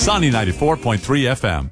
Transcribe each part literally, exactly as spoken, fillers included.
Sunny ninety-four point three F M.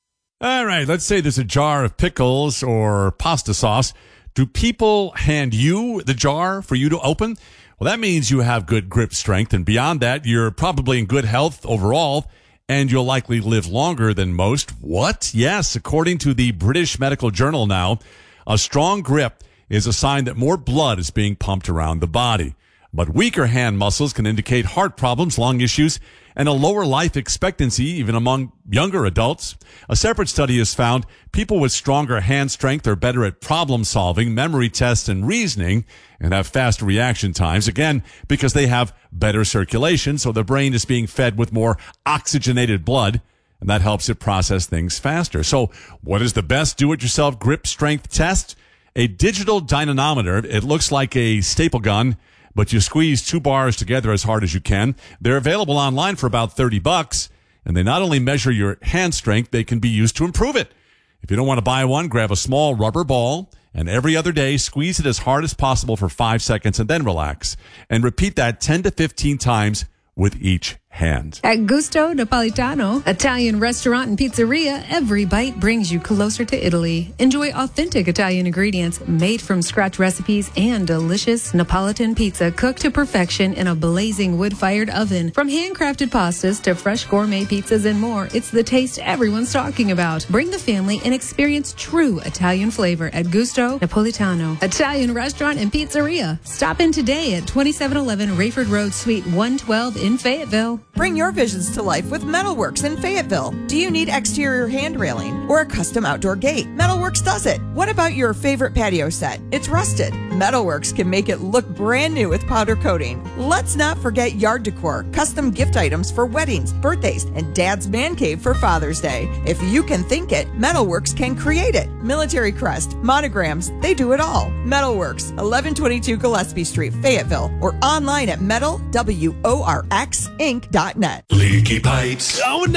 All right, let's say there's a jar of pickles or pasta sauce. Do people hand you the jar for you to open? Well, that means you have good grip strength, and beyond that, you're probably in good health overall, and you'll likely live longer than most. What? Yes, according to the British Medical Journal now, a strong grip is a sign that more blood is being pumped around the body. But weaker hand muscles can indicate heart problems, lung issues, and a lower life expectancy even among younger adults. A separate study has found people with stronger hand strength are better at problem solving, memory tests, and reasoning, and have faster reaction times, again, because they have better circulation, so the brain is being fed with more oxygenated blood, and that helps it process things faster. So what is the best do-it-yourself grip strength test? A digital dynamometer. It looks like a staple gun, but you squeeze two bars together as hard as you can. They're available online for about thirty bucks, and they not only measure your hand strength, they can be used to improve it. If you don't want to buy one, grab a small rubber ball, and every other day, squeeze it as hard as possible for five seconds and then relax. And repeat that ten to fifteen times with each hand. At Gusto Napolitano, Italian restaurant and pizzeria, every bite brings you closer to Italy. Enjoy authentic Italian ingredients, made from scratch recipes, and delicious Napolitan pizza cooked to perfection in a blazing wood-fired oven. From handcrafted pastas to fresh gourmet pizzas and more, it's the taste everyone's talking about. Bring the family and experience true Italian flavor at Gusto Napolitano, Italian restaurant and pizzeria. Stop in today at twenty-seven eleven Rayford Road, Suite one twelve in Fayetteville. Bring your visions to life with Metalworks in Fayetteville. Do you need exterior hand railing or a custom outdoor gate? Metalworks does it. What about your favorite patio set? It's rusted. Metalworks can make it look brand new with powder coating. Let's not forget yard decor, custom gift items for weddings, birthdays, and Dad's man cave for Father's Day. If you can think it, Metalworks can create it. Military crest, monograms, they do it all. Metalworks, eleven twenty-two Gillespie Street, Fayetteville, or online at metal works inc dot net. Leaky pipes. Oh, no.